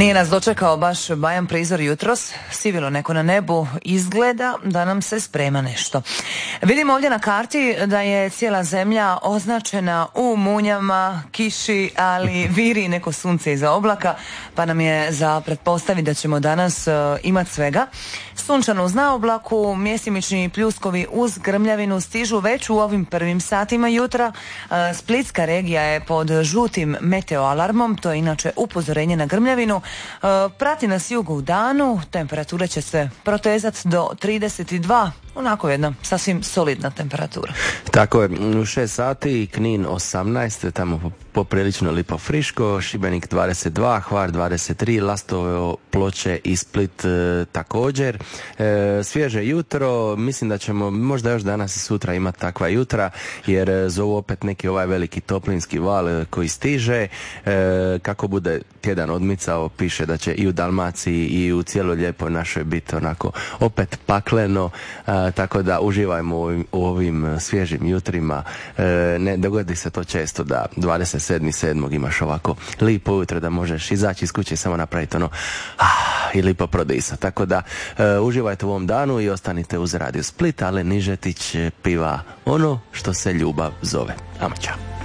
Nije nas dočekao baš bajan prizor jutros, sivilo neko na nebu, izgleda da nam se sprema nešto. Vidimo ovdje na karti da je cijela zemlja označena u munjama, kiši, ali viri neko sunce iza oblaka, pa nam je za pretpostaviti da ćemo danas imati svega. Sunčano uz naoblaku, mjesimični pljuskovi uz grmljavinu stižu već u ovim prvim satima jutra. Splitska regija je pod žutim meteoalarmom, to je inače upozorenje na grmljavinu. Prati nas jugo u danu, temperature će se protezati do 32, onako jedna sasvim solidna temperatura. Tako je, u 6 sati Knin 18, tamo poprilično lipo friško, Šibenik 22, Hvar 23, Lastovo, Ploče i Split također. Svježe jutro, mislim da ćemo možda još danas i sutra imati takva jutra, jer zovu opet neki ovaj veliki toplinski val koji stiže. Kako bude tjedan odmicao, piše da će i u Dalmaciji i u cijeloj lijepoj našoj biti onako opet pakleno, tako da uživajmo u ovim svježim jutrima. Ne dogodi se to često da 27.7. imaš ovako lipo jutro da možeš izaći iz kuće i samo napraviti ono i lipo prodisati. Tako da uživajte u ovom danu i ostanite uz Radio Split, ale Nižetić piva ono što se ljubav zove. Amo, čao.